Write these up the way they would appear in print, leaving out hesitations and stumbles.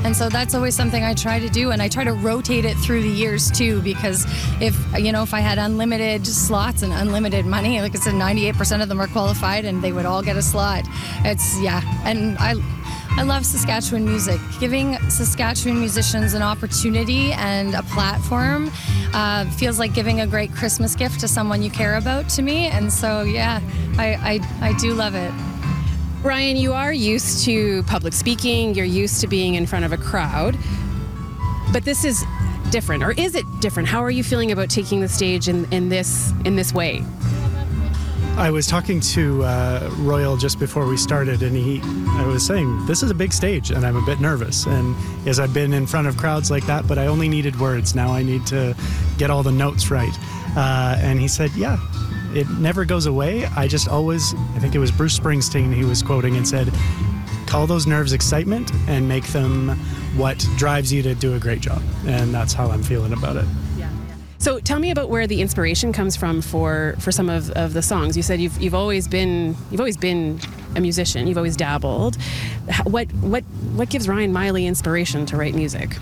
And so that's always something I try to do, and I try to rotate it through the years too, because if I had unlimited slots and unlimited money, like I said, 98% of them are qualified and they would all get a slot. And I love Saskatchewan music. Giving Saskatchewan musicians an opportunity and a platform feels like giving a great Christmas gift to someone you care about to me. And so, yeah, I do love it. Ryan, you are used to public speaking. You're used to being in front of a crowd. But this is different, or is it different? How are you feeling about taking the stage in this way? I was talking to Royal just before we started, and I was saying, this is a big stage, and I'm a bit nervous. And as I've been in front of crowds like that, but I only needed words. Now I need to get all the notes right. And he said, yeah, it never goes away. I think it was Bruce Springsteen he was quoting and said, call those nerves excitement and make them what drives you to do a great job. And that's how I'm feeling about it. So tell me about where the inspiration comes from for some of the songs. You said you've always been a musician. You've always dabbled. What gives Ryan Miley inspiration to write music?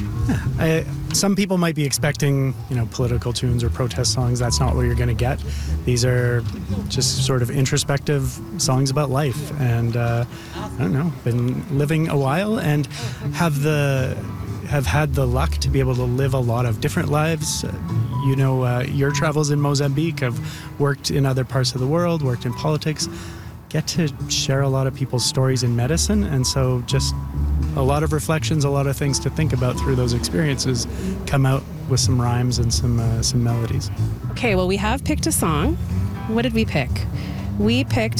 Some people might be expecting, political tunes or protest songs. That's not what you're going to get. These are just sort of introspective songs about life. And I don't know, been living a while and have had the luck to be able to live a lot of different lives. Your travels in Mozambique. I've worked in other parts of the world, worked in politics. Get to share a lot of people's stories in medicine, and so just a lot of reflections, a lot of things to think about through those experiences come out with some rhymes and some melodies. Okay, well, we have picked a song. What did we pick? We picked...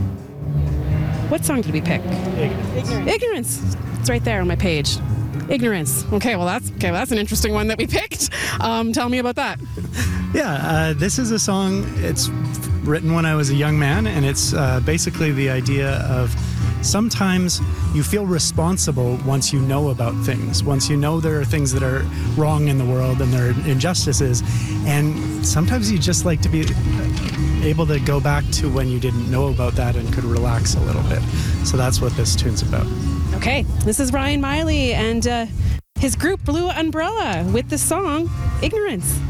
What song did we pick? Ignorance. It's right there on my page. Ignorance. Okay, well, that's an interesting one that we picked. Tell me about that. Yeah, this is a song, it's written when I was a young man, and it's basically the idea of sometimes you feel responsible once you know about things, once you know there are things that are wrong in the world and there are injustices, and sometimes you just like to be able to go back to when you didn't know about that and could relax a little bit. So that's what this tune's about. Okay, this is Ryan Miley and his group Blue Umbrella with the song Ignorance.